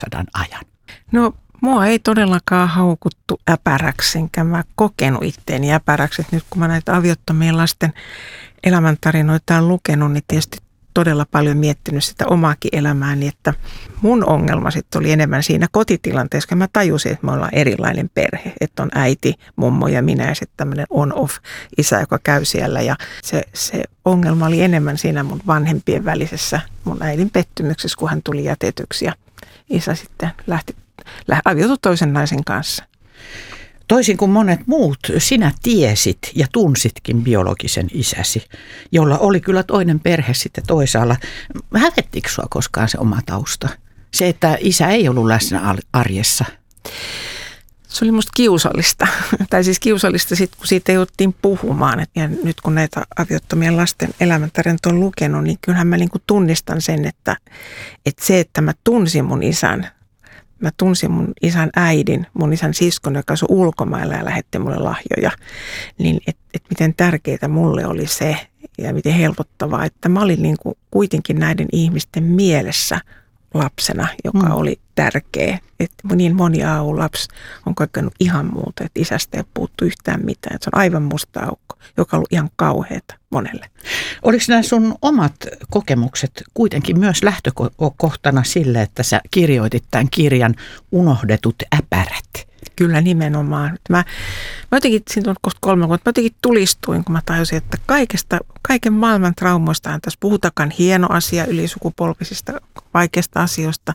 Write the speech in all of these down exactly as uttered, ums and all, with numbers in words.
sadan ajan? No mua ei todellakaan haukuttu äpäräksi, enkä mä kokenut itteeni äpäräksi. Nyt kun mä näitä aviottomien lasten elämäntarinoita olen lukenut, niin tietysti todella paljon miettinyt sitä omaakin elämääni, että mun ongelma sitten oli enemmän siinä kotitilanteessa, kun mä tajusin, että me ollaan erilainen perhe, että on äiti, mummo ja minä ja sitten tämmöinen on-off isä, joka käy siellä ja se, se ongelma oli enemmän siinä mun vanhempien välisessä mun äidin pettymyksessä, kun hän tuli jätetyksi ja isä sitten lähti, lähti aviotui toisen naisen kanssa. Toisin kuin monet muut, sinä tiesit ja tunsitkin biologisen isäsi, jolla oli kyllä toinen perhe sitten toisaalla. Hävettikö sua koskaan se oma tausta? Se, että isä ei ollut läsnä arjessa. Se oli musta kiusallista. Tai siis kiusallista sitten, kun siitä jouduttiin puhumaan. Ja nyt kun näitä aviottomien lasten elämäntarinoita on lukenut, niin kyllähän mä niinku tunnistan sen, että, että se, että mä tunsin mun isän, Mä tunsin mun isän äidin, mun isän siskon, joka asui ulkomailla ja lähetti mulle lahjoja. Niin että et miten tärkeää mulle oli se ja miten helpottavaa, että mä olin niin kuin kuitenkin näiden ihmisten mielessä lapsena, joka mm. oli tärkeä. Että niin moni A U-lapsi on kokenut ihan muuta, että isästä ei puuttu yhtään mitään. Että se on aivan musta aukko, joka on ollut ihan kauheata monelle. Oliko nämä sun omat kokemukset kuitenkin myös lähtökohtana sille, että sä kirjoitit tämän kirjan Unohdetut äpärät? Kyllä nimenomaan. Mä, mä jotenkin, siinä on kohta kolme vuotta, mä jotenkin tulistuin, kun mä tajusin, että kaikesta, kaiken maailman traumoistahan tässä puhutakaan hieno asia ylisukupolvisista vaikeista asioista,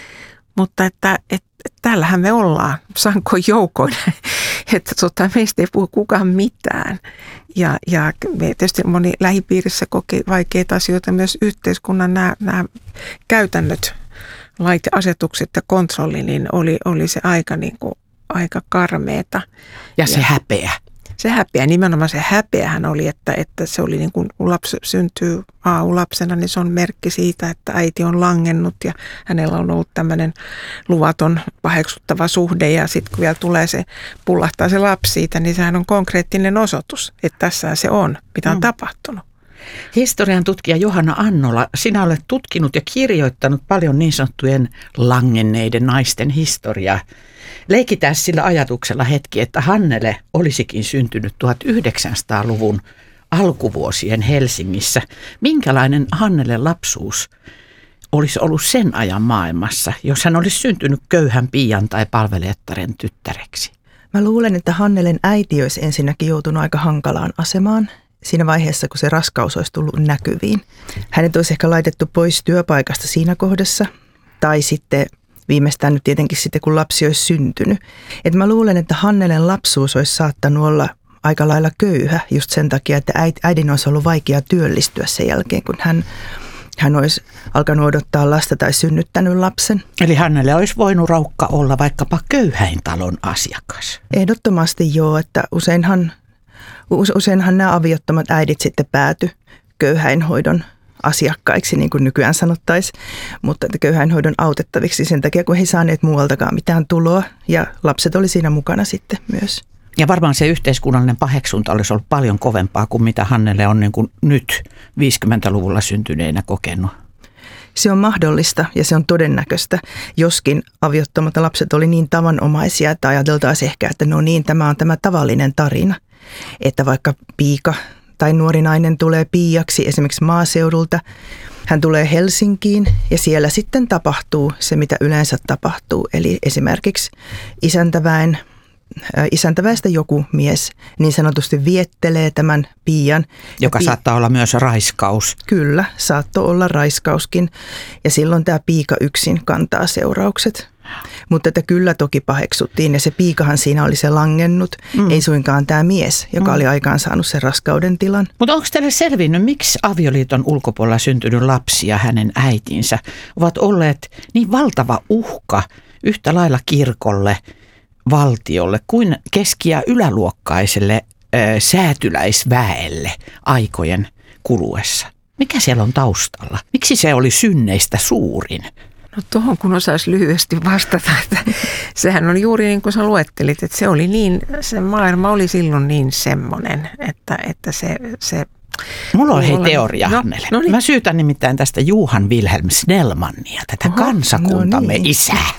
mutta että, että, että täällähän me ollaan sankoin joukoin, että tota, meistä ei puhu kukaan mitään. Ja, ja me tietysti moni lähipiirissä koki vaikeita asioita, myös yhteiskunnan nämä, nämä käytännöt, lait, asetukset ja kontrolli, niin oli, oli se aika, niin kuin, aika karmeeta. Ja se ja häpeä. Se häpeä, nimenomaan se häpeähän oli, että, että se oli niin kuin kun lapsi syntyy A U-lapsena, niin se on merkki siitä, että äiti on langennut ja hänellä on ollut tämmöinen luvaton, paheksuttava suhde ja sitten kun vielä tulee se, pullahtaa se lapsi siitä, niin sehän on konkreettinen osoitus, että tässä se on, mitä on mm. tapahtunut. Historian tutkija Johanna Annola, sinä olet tutkinut ja kirjoittanut paljon niin sanottujen langenneiden naisten historiaa. Leikitään sillä ajatuksella hetki, että Hannele olisikin syntynyt tuhatyhdeksänsataaluvun alkuvuosien Helsingissä. Minkälainen Hannelen lapsuus olisi ollut sen ajan maailmassa, jos hän olisi syntynyt köyhän piian tai palvelijattaren tyttäreksi? Mä luulen, että Hannelen äiti olisi ensinnäkin joutunut aika hankalaan asemaan siinä vaiheessa, kun se raskaus olisi tullut näkyviin. Hänet olisi ehkä laitettu pois työpaikasta siinä kohdassa tai sitten viimeistään nyt tietenkin sitten, kun lapsi olisi syntynyt. Et mä luulen, että Hannelen lapsuus olisi saattanut olla aika lailla köyhä just sen takia, että äidin olisi ollut vaikea työllistyä sen jälkeen, kun hän, hän olisi alkanut odottaa lasta tai synnyttänyt lapsen. Eli Hannele olisi voinut raukka olla vaikkapa köyhäintalon asiakas. Ehdottomasti joo, että useinhan, useinhan nämä aviottomat äidit sitten pääty köyhäinhoidon asiakkaiksi, niin kuin nykyään sanottaisiin, mutta köyhäinhoidon autettaviksi sen takia, kun he ei saaneet muualtakaan mitään tuloa ja lapset oli siinä mukana sitten myös. Ja varmaan se yhteiskunnallinen paheksunta olisi ollut paljon kovempaa kuin mitä Hannele on niin kuin nyt viisikymmentäluvulla syntyneenä kokenut. Se on mahdollista ja se on todennäköistä, joskin aviottomat lapset oli niin tavanomaisia, että ajateltaisiin ehkä, että no niin, tämä on tämä tavallinen tarina, että vaikka piika tai nuori nainen tulee piiaksi esimerkiksi maaseudulta. Hän tulee Helsinkiin ja siellä sitten tapahtuu se, mitä yleensä tapahtuu. Eli esimerkiksi isäntäväen, isäntäväestä joku mies niin sanotusti viettelee tämän piian. Joka pi- saattaa olla myös raiskaus. Kyllä, saattoi olla raiskauskin ja silloin tämä piika yksin kantaa seuraukset. Mutta että kyllä toki paheksuttiin ja se piikahan siinä oli se langennut, mm. ei suinkaan tämä mies, joka mm. oli aikaan saanut sen raskauden tilan. Mutta onko teille selvinnyt, miksi avioliiton ulkopuolella syntynyt lapsi ja hänen äitinsä ovat olleet niin valtava uhka yhtä lailla kirkolle, valtiolle kuin keski- ja yläluokkaiselle äh, säätyläisväelle aikojen kuluessa? Mikä siellä on taustalla? Miksi se oli synneistä suurin? No tuohon kun osaisi lyhyesti vastata, että sehän on juuri niin kuin sä luettelit, että se oli niin, se maailma oli silloin niin semmoinen, että, että se, se... Mulla on hei teoria, no, Hannele. No niin. Mä syytän nimittäin tästä Johan Wilhelm Snellmania, tätä Oho, kansakuntamme no niin. isää.